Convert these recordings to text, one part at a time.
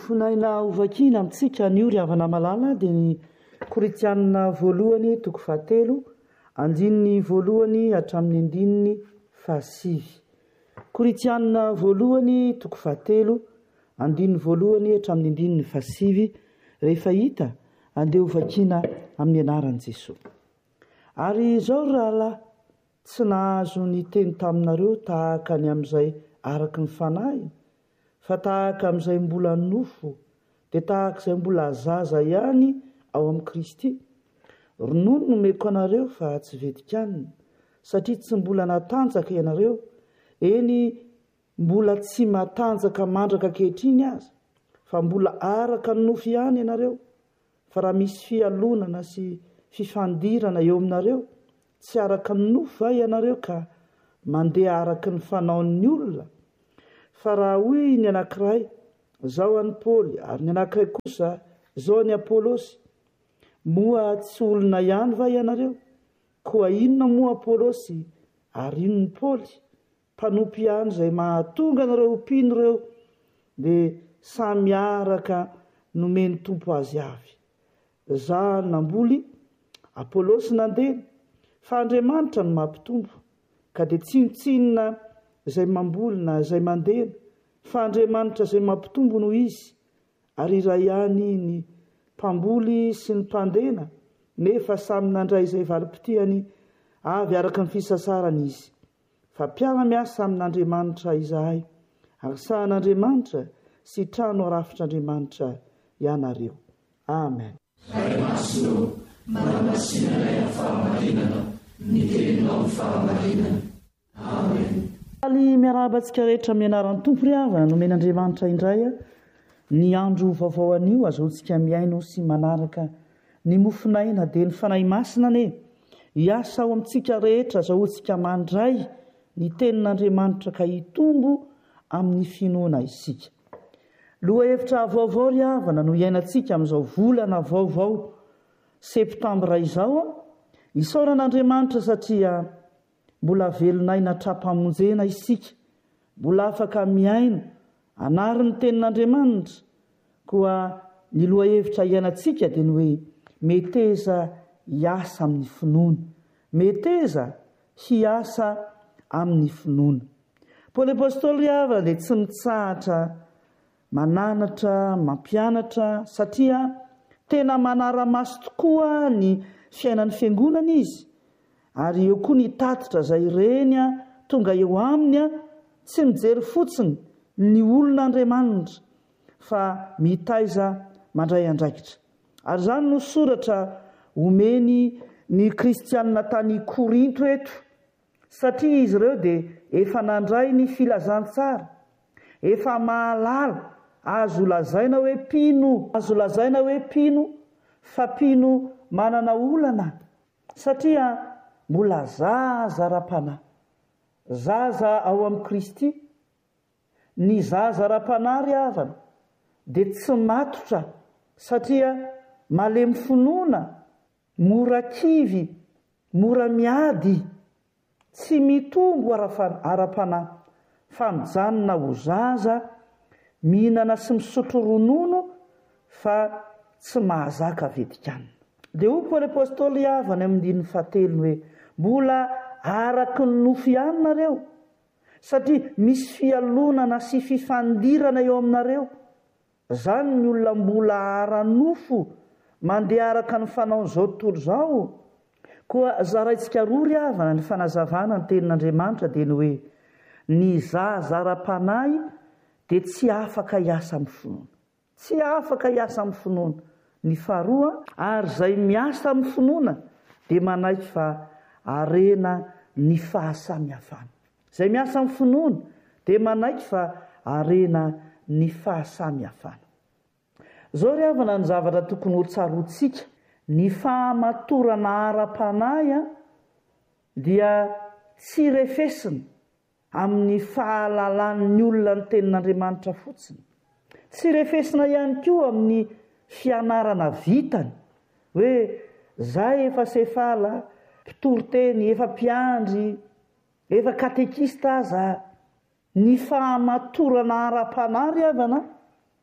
nofinaina ovakina amintsika ny ry havana malala dia ny Koritianina voalohany toko fahatelo andininy voalohany hatramin'ny andininy fahasivy. Koritianina voalohany toko fahatelo andininy voalohany hatramin'ny andininy fahasivy. Rehefa hita andeha ovakina amin'ny anaran'i Jesosy. Ary izao rahalahy, tsy nahazo ny teny taminareo tahaka ny amin'izay araka ny fanahy, fa tahaka amin'izay mbola nofo, dia tahaka izay mbola zaza ihany ao amin'ny Kristy. Ronono no meko anareo fa tsy vedikanina, satria tsy mbola natanjaka ianareo, eny mbola tsy matanjaka mandraka ankehitriny aza, fa mbola araka ny nofo ihany ianareo. Fa raha misy fialonana sy fifandirana eo aminareo, tsy araka ny nofo va ianareo ka mandeha araka ny fanaon'ny olona. Fa raha hoy ny anankiray, zao an'i Paoly, ary ny anankiray kosa zao an'i Apôlôsy, moa tsy olona ihany va ianareo? Koa inona moa Apôlôsy ary inona Paoly? Mpanompo ihany izay mahatonga anareo mpino ireo, dia samy araka nomeny tompo azy avy. Za namboly, Apôlôsy nandeny, fa Andriamanitra no mampitombo. Ka dia tsinotsinona izay mamboly na izay mandena, fa Andriamanitra izay mampitombo no izy. Ary iray ihany ny mpamboly sy ny mpandena, nefa samy nandray izay valim-potiany avy araka ny fisasarany izy. Fa mpiara-miasa amin'Andriamanitra izahay, ary sahan'Andriamanitra sy trano arafitr'Andriamanitra ianareo. Amen. Aly miarabantsika rehetra amin'ny anaran'ny Tompo ry havana nomen'Andriamanitra indray ny andro vaovao anio azontsika miaino sy manaraka ny mofinaina dia ny fanahy masina ane. Hiasa ao amintsika rehetra zahoantsika mandray ny tenin'Andriamanitra ka hitombo amin'ny finoana isika. Loha hevitra vaovao ry havana no iainantsika amin'izao volana vaovao septambra izao, isaoran'Andriamanitra satria mbola velonay natrapamonjena isika, mbola afaka miaino anariny tenin'Andriamanitra. Koa ny loha hevitra iainantsika dia ny hoe meteza hiasa amin'ny finoana, meteza hiasa amin'ny finoana. Paoly apôstôly ry havana dia tsy mitsahatra mananatra, mampianatra, satria tena manara-maso tokoa ny fiainan'ny fiangonana izy. Ary eo koa ny tatitra izay ireny tonga eo aminy tsy mijery fotsiny ny olon'Andriamanitra, fa mitaiza mandray andraikitra. Ary izany no soratra omeny ny kristianina tany Korinto eto, satria izy ireo dia efa nandray ny filazantsara, efa mahalala, azo lazaina hoe mpino, fa mpino manana olana, satria mbola zaza ra-panahy, zaza ao amin'ny Kristy. Ny zaza ra-panahy ry havana dia tsy matotra, satria malemy finoana, mora kivy, mora miady, tsy mitombo ara-panahy, fa mijanona ho zaza, mihinana sy misotro ronono, fa tsy mahazaka vedikanina. Dia ho Paoly apôstôly havana amin'ny andininy fahatelo hoe mbola araky ny nofo ihany nareo, satria misy fialonana sy fifandirana eo aminareo. Zany ny olona mbola ara-nofo mandeha araka ny fanaon'izao tontolo izao. Koa zaraintsika roa ry havana ny fanazavana ny tenin'Andriamanitra dia ny hoe ny zaza ra-panahy dia tsy afaka hiasa amin'ny finoana, tsy afaka hiasa amin'ny finoana. Ny faharoa, ary izay miasa amin'ny finoana dia manaiky fa arena ny fahasamihafana. Izay miasa amin'ny finoana dia manaiky fa arena ny fahasamihafana. Zao ry havana ny zavatra tokony ho tsaroantsika, ny fahamatorana ara-panahy dia tsy refesina amin'ny fahalalan'ny olona ny tenin'Andriamanitra fotsiny, tsy refesina ihany koa amin'ny fianarana vitany, hoe zahay efa sefala, mpitory-teny, efa mpiandry, efa katekista aza. Ny fahamatorana ara-panahy ry havana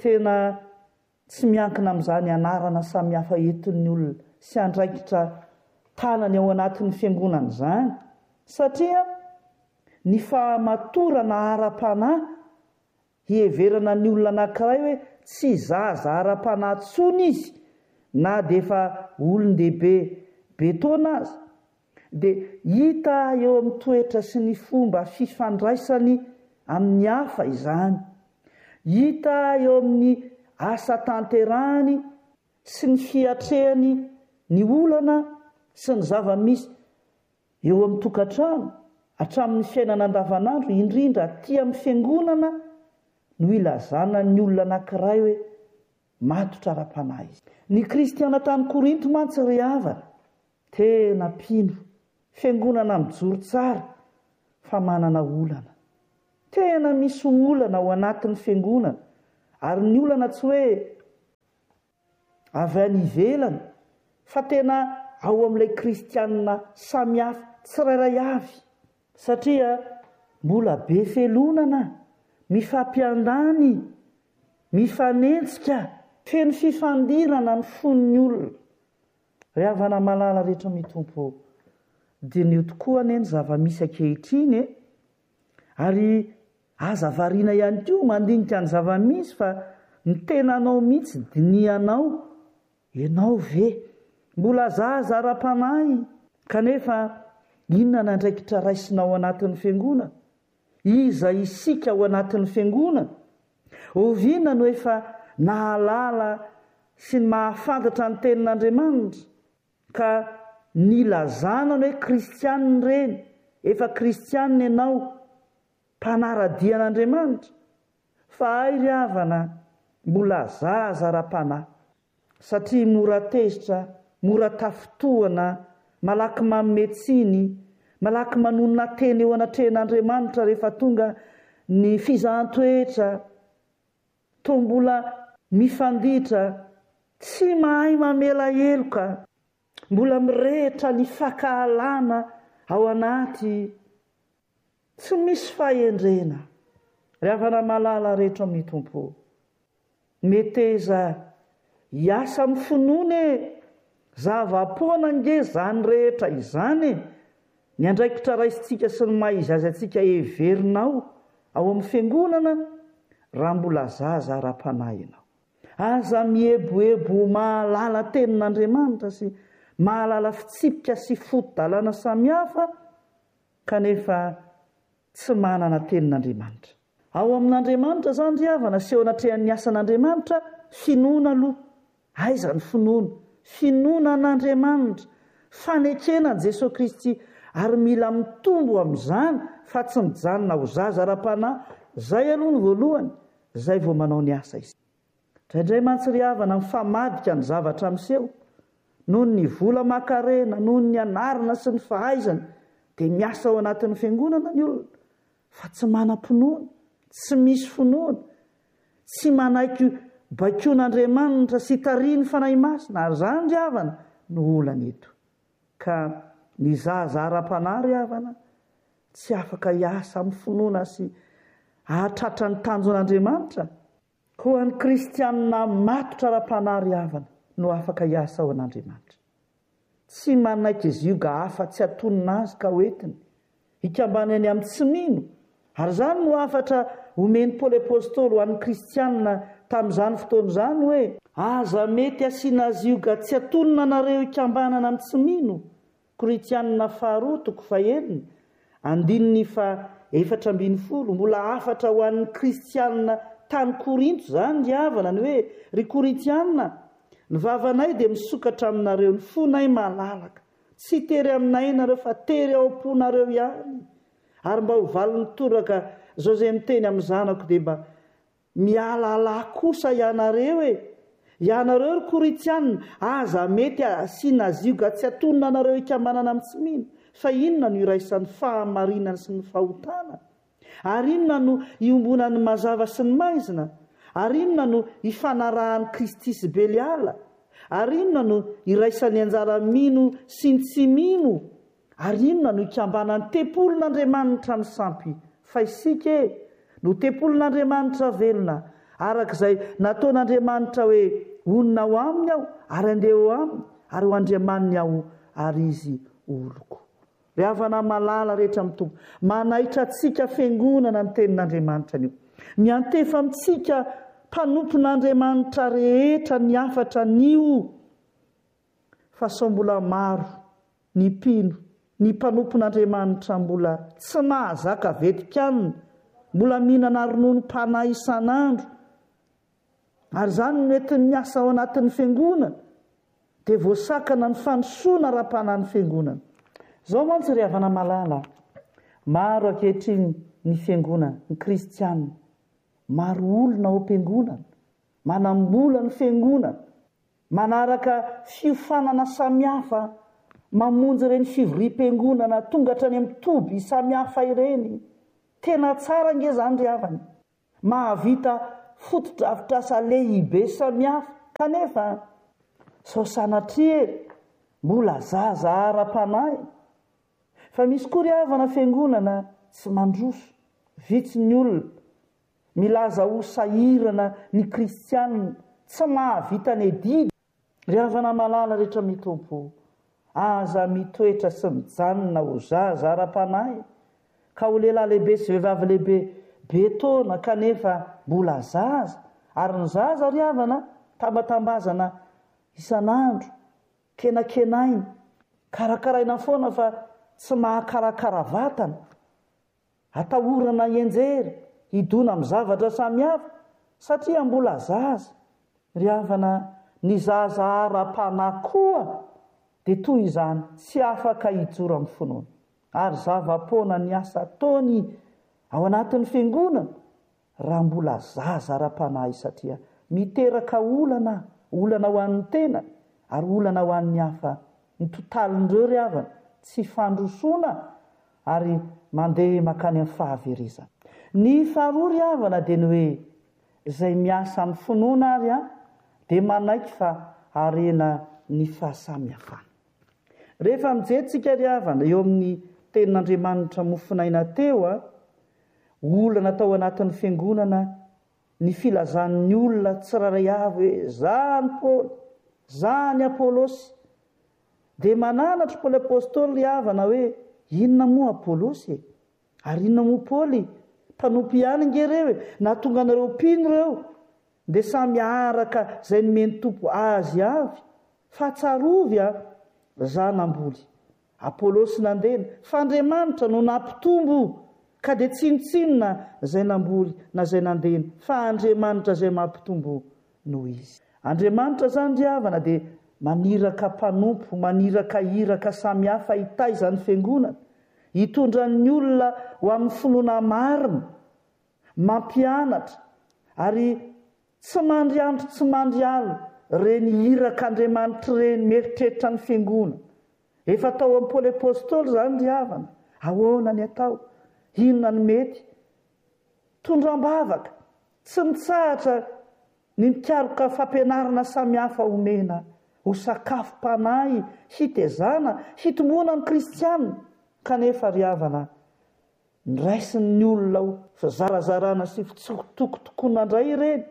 tena tsy miankina amin'izany anarana samihafa entin'ny olona sy andraikitra tanany ao anatin'ny fiangonana izany satria ny fahamatorana ara-panahy hieverana ny olona anankiray hoe tsy zaza ara-panahy tsony izy na dia efa olon-dehibe betona azy dia hita eo amin'ny toetra sy ny fomba fifandraisany amin'ny hafa izany, hita eo amin'ny asa tanterahany sy ny fiatrehany ny olana sy ny zava-misy eo amin'ny tokantrano hatramin'ny fiainana andavanandro, indrindra aty amin'ny fiangonana no ilazana ny olona anankiray hoe matotra ara-panahy izy. Ny kristiana tany Korinto mantsy ry havana tena pino fiangonana mijoro tsara fa manana olana, tena misy olana ao anatin'ny fiangonana ary ny olana tsy hoe avy any ivelany fa tena ao amin'ilay kristianina samihafa tsirairay avy satria mbola be felonana, mifampiandany, mifanenjika, feno fifandirana ny fon'ny olona. Ry havana malala rehetra mitompo dia ny tokoa ane ny zava-misy ankehitriny ary aza variana ihany koa mandinika ny zava-misy fa ny tenanao mihitsy dinianao ianao ve mbola zaza ara-panahy kanefa inona nandraikitra raisinao anatin'ny fiangonana, iza isika ao anatin'ny fiangonana, oviana no efa nahalala sy ny mahafantatra ny tenin'Andriamanitra ka nilazana no hoe kristianina reny, efa kristianina ianao mpanaradian'Andriamanitra fa ay ry havana mbola zaza ara-panahy satria mora tezitra, mora tafotoana, malaky manome tsiny, malaky manonona teny eo anatrehan'Andriamanitra rehefa tonga ny fizahan-toetra, toa mbola mifanditra, tsy mahay mamela heloka, mbola mirehitra ny fankahalana ao anaty, tsy misy fahendrena. Ry havana malala rehetra mitompo, meteza hiasa amin'ny finoana zava-poana nge zany rehetra izany ny andraikitra raisintsika sy ny maha-izy antsika heverinao ao amin'ny fiangonana raha mbola zaza ara-panahy ianao. Aza mieboebo mahalala tenin'Andriamanitra sy mahalala fitsipika sy foto-dalàna samihafa kanefa tsy manana tenin'Andriamanitra. Ao amin'Andriamanitra zany ry havana sy eo anatrehan'ny asan'Andriamanitra finoana aloha, aiza ny finoana? Finoana an'Andriamanitra, fanekenan Jesosy Kristy ary mila mitombo amin'izany fa tsy mijanona ho zaza ara-panahy. Zay aloha ny voalohany, zay vao manao ny asa izy. Indraindray mantsy ry havana mifamadika ny zavatra miseho noho ny vola makarena, noho ny anarana sy ny fahaizana dia miasa ao anatin'ny fiangonana ny olona fa tsy manam-pinoana, tsy misy finoana, tsy manaiky baikoan'Andriamanitra sy tariany fanahy masina. Ary zany ry havana no olana eto ka ny zaza ara-panahy ry havana tsy afaka hiasa amin'ny finoana sy ahatratra ny tanjon'Andriamanitra. Ho an'ny kristianina matotra ara-panahy ry havana no afaka hiasa ao an'Andriamanitra, tsy manaiky zioga hafa tsy atonina azy ka hoentiny hikambana any amin'ny tsy mino. Ary zany no afatra omeny Paoly apôstôly ho an'ny kristianina tamin'izany fotoana izany hoe aza mety asiana zioga tsy atonina nareo hikambanana amin'ny tsy mino. Koritianina 2:1-4:1. Mbola afatra ho an'ny kristianina tany Korinto zany ry havana ny hoe ry koritianina, ny vavanay dia misokatra aminareo, ny fonay malalaka, tsy tery aminay nareo fa tery ao am-ponareo ihany. Ary mba ho valin'ny toraka Jose miteny amin'ny zanako dia mba mialala kosa ianareo ianareo ry koritianina, aza mety asiana zioga tsy atonina nareo hikambanana amin'ny tsy mino, fa inona no iraisan'ny fahamarinana sy ny fahotana? Ary inona no iombonan'ny mazava sy ny maizina? Ary inona no ifanarahan'ny Kristy sy Beliala? Ary inona no iraisan'ny anjara-mino sy ny tsy mino? Ary inona no ikambanan'ny tempolon'Andriamanitra misampy? Fa isika no tempolon'Andriamanitra velona arak'izay nataon'Andriamanitra hoe onina ho aminy aho ary andeha ho aminy ary ho andriamaniny aho ary izy oloko. Ry havana malala rehetra amin'ny tompo, manaitra antsika fiangonana ny tenin'Andriamanitra anio, miantefa amintsika mpanompon'Andriamanitra rehetra ny afatra nio, fa sao mbola maro ny mpino ny mpanompon'Andriamanitra mbola tsy mahazaka vetikanina, mbola mihinana rononom-panahy isan'andro, ary zany mety miasa ao anatin'ny fiangonana dia voasakana ny fanosoana ra-panahiny fiangonana. Zao mantsy ry havana malala, maro ankehitriny ny fiangonana, ny kristianina, maro olona ao am-piangonana, manambola ny fiangonana, manaraka fiofanana samihafa, mamonjy ireny fivorim-piangonana tonga hatrany amin'ny toby samihafa ireny. Tena tsara nge zany ry havana, mahavita fotodrafitrasa lehibe samihafa, kanefa sao sanatria mbola zaza ara-panahy. Fa misy koa ry havana fiangonana tsy mandroso, vitsy ny olona milaza ho sahirana ny kristianina, tsy mahavita ny edidy. Ry havana malala rehetra mitompo, aza mitoetra sy mijanona ho zaza ara-panahy, ka ho lehilahy lehibe sy vehivavy lehibe be taona kanefa mbola zaza, ary ny zaza ry havana tambatambazana isan'andro, kenakenaina, karakaraina foana fa tsy mahakarakara vatana, atahorana enjery, hidona amin'ny zavatra samihafa satria mbola zaza. Ry havana, ny zaza ara-panahy koa dia toy izany, tsy afaka hijoro amin'ny finoana, ary zava-poana ny asa ataony ao anatin'ny fiangonana raha mbola zaza ara-panahy, satria miteraka olana ho an'ny tena ary olana ho an'ny hafa. Ny totalindreo ry havana tsy fandrosoana ary mandeha makany amin'ny fahaverezana. Ny faharoa ry havana dia ny hoe izay miasa ny finoana ary dia manaiky fa harena ny fahasamihafana. Rehefa mijery ry havana eo amin'ny tenin'Andriamanitra mofinaina teo, olana tao anatin'ny fiangonana, ny filazan'ny olona tsiraray avy hoe zany Paoly, zany Apôlôsy, dia mananatra Paoly apôstôly ry havana hoe inona moa Apôlôsy ary inona moa Paoly, mpanompo ihany nge reo na tonga anareo mpino reo dia samy araka izay nomeny tompo azy avy, fa tsarovy za namboly, Apôlôsy nandena, fa Andriamanitra no nampitombo, ka dia tsinotsinona izay namboly na izay nandena, fa Andriamanitra izay mampitombo noho izy. Andriamanitra zany ry havana dia maniraka mpanompo, maniraka iraka samihafa hitaizan'ny fiangonana, hitondra ny olona ho amin'ny finoana marina, mampianatra, ary tsy mandry andro tsy mandry alina reny iraka Andriamanitra reny mieritreritra ny fiangonana. Efa tao amin'ny Paoly apôstôly zany ry havana, ahoana ny atao, inona ny mety, tondram-bavaka, tsy mitsahatra ny mikaroka fampianarana samihafa omena ho sakafom-panahy, hitezana, hitombona ny kristianina, kanefa ry havana niraisin'ny olona ho zarazarana sy fitokotokona indray ireny.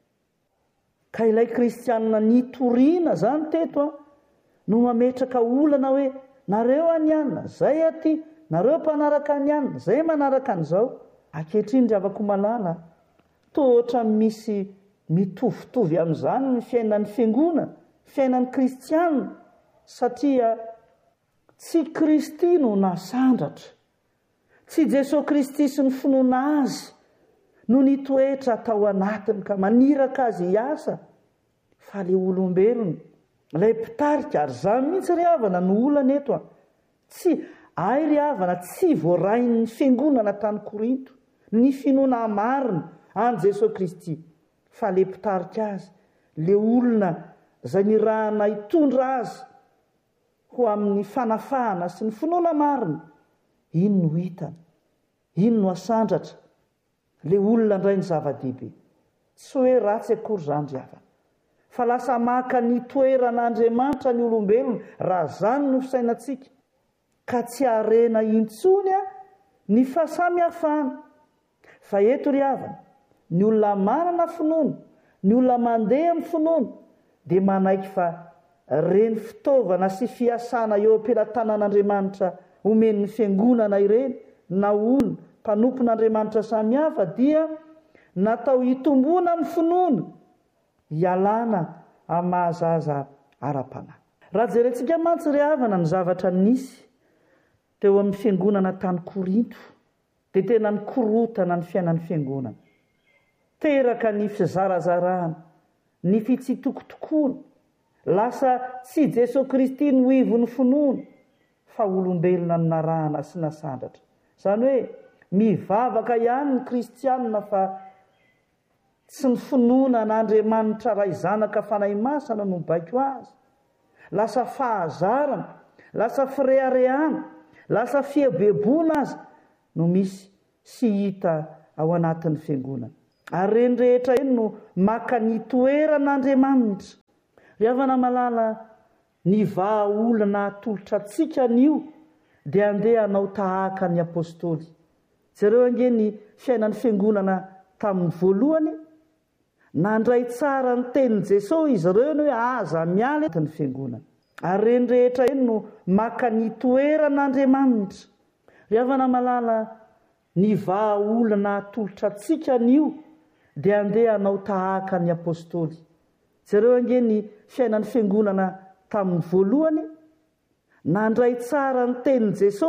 Ka ilay kristianina nitoriana zany teto no mametraka olana hoe nareo anianina zay aty, nareo mpanaraka anianina zay manaraka an'izao. Ankehitriny ry havako malala, tohatra misy mitovitovy amin'izany ny fiainan'ny fiangonana, fiainan'ny kristianina, satria tsy Kristy no nasandratra, tsy Jesosy Kristy sy ny finoana azy no nitoetra atao anatiny ka maniraka azy hiasa, fa le olombelona, ilay mpitarika. Ary zany mihitsy ry havana no olana eto, tsy ay ry havana, tsy voarain'ny fiangonana tany Korinto ny finoana marina an' Jesosy Kristy, fa le mpitarika azy, le olona izay nirahana hitondra azy ho amin'ny fanafahana sy ny finoana marina. Iny no hitany, iny no asandratra, le olona ndray ny zava-dehibe. Tsy hoe ratsy akory zany ry havana, fa lasa maka ny toeran'Andriamanitra ny olombelona raha zany no fisainantsika, ka tsy harena intsony ny fahasamihafana. Fa eto ry havana, ny olona manana finoana, ny olona mandeha amin'ny finoana dia manaiky fa reny fitaovana sy fiasana eo am-pelatanan'Andriamanitra omen'ny fiangonana ireny na olona mpanompon'Andriamanitra samihafa dia natao hitombona amin'ny finoana hialana amin'ny mahazaza ara-panahy. Raha jerentsika mantsy ry havana ny zavatra nisy teo amin'ny fiangonana tany Korinto dia tena nikorotana ny fiainan'ny fiangonana. Teraka ny fizarazarana, ny fitsitokotokoana, lasa tsy Jesosy Kristy no ivon'ny finoana fa olombelona no narahana sy nasandratra. Izany hoe mivavaka ihany ny kristianina fa tsy ny finoana n'Andriamanitra ray zanaka fanahy masana no mibaiko azy. Lasa fahazarana, lasa fireharehana, lasa fiebebona azy no misy sy hita ao anatin'ny fiangonana. Ary reny rehetra eny no maka ny toeran'Andriamanitra. Ry havana malala, ny vahaolana atolotra antsika anio dia andeha hanao tahaka ny apôstôly. Zareo ange ny fiainan'ny fiangonana tamin'ny voalohany, nandray tsara ny tenin'i Jesosy izy ireo ny hoe aza miala ny fiangonana. Ary reny rehetra eny no maka ny toeran'Andriamanitra. Ry havana malala, ny vahaolana atolotra antsika anio dia andeha hanao tahaka ny apôstôly. Zareo ange ny fiainan'ny fiangonana tamin'ny voalohany, nandray tsara ny tenin'i Jesosy